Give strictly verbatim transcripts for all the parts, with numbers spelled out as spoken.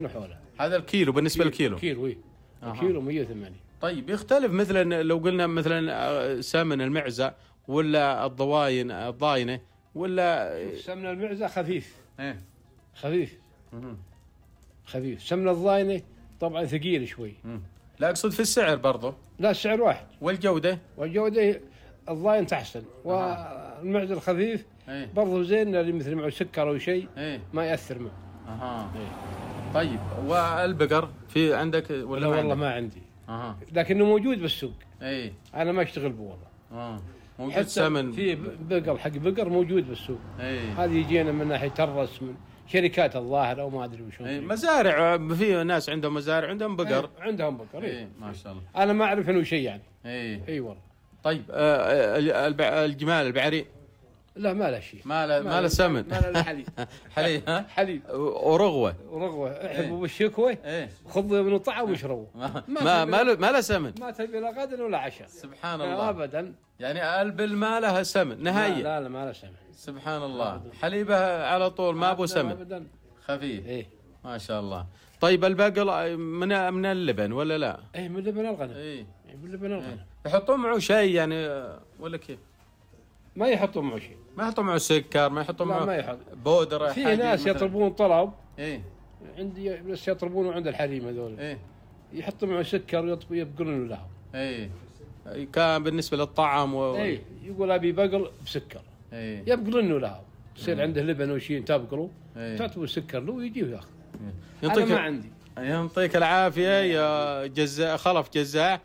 حوله. هذا الكيلو بالنسبه للكيلو. كيلو اي أه. كيلو مية وثمانين. طيب يختلف مثلا لو قلنا مثلا سمن المعزه ولا الضواين الضاينه ولا سمن المعزه خفيف. ايه خفيف. مم. خفيف. سمن الضاينه طبعا ثقيل شوي. مم. لا اقصد في السعر برضه. لا السعر واحد. والجوده؟ والجوده الضاين تحسن والمعزه الخفيف ايه برضه زين اللي مثل معه سكر او شيء ايه ما ياثر معه. اها ايه. طيب والبقر في عندك ولا لا والله ما عندي. اها لكنه موجود بالسوق. ايه انا ما اشتغل به والله. اه موجود سمن في بقر حق بقر موجود بالسوق. ايه هذه يجينا من ناحيه ترس من شركات الظاهر او ما ادري وشو. ايه مزارع، في ناس عندهم مزارع عندهم بقر. ايه عندهم بقر. ايه ما شاء الله. انا ما اعرف انه شيء يعني. ايه اي والله. طيب آه الجمال البعري لا ما له شيء. ما له ما له سمن. ما له حليب. حليب ها؟ حليب ورغوه. ورغوه احبوا بالشكوى. ايه خذوا من الطعم واشربوا. ما ما ما له ما له سمن. ما تبي لا غدا ولا عشاء. سبحان الله. ابدا. يعني البل ما لها سمن نهائيا. لا لا ما له سمن. سبحان الله. حليبه على طول ما ابو سمن. ابدا. خفيف. ايه ما شاء الله. طيب البقل من من اللبن ولا لا؟ ايه من لبن الغنم. ايه من لبن الغنم. إيه. يحطون معه شيء يعني ولا كيف؟ ما يحطون معه شيء. ما يحطون معه سكر، ما يحطون معه ما يحط بودره. في ناس يطلبون طلب. ايه عندي بس يطلبونه عند الحريم هذول. ايه يحطوا معه سكر ويبقلون لهم. ايه كان بالنسبه للطعم و... ايه يقول ابي بقل بسكر. ايه يبقلون له. يصير عنده لبن وشيء تبقلوا. إيه. تعطوا سكر له ويجي وياخذ. إيه. انا ما عندي. يعطيك العافيه يا جزاء خلف جزاع،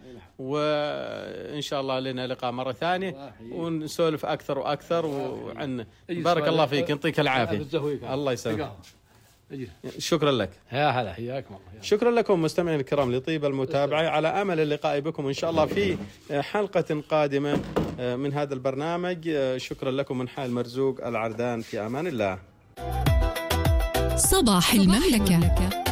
وان شاء الله لنا لقاء مره ثانيه ونسولف اكثر واكثر وعن بارك الله فيك، يعطيك العافيه. الله يسلمك. شكرا لك. يا هلا حياكم الله. شكرا لكم مستمعينا الكرام لطيب المتابعه، على امل اللقاء بكم ان شاء الله في حلقه قادمه من هذا البرنامج. شكرا لكم من حال مرزوق العردان، في امان الله. صباح المملكة.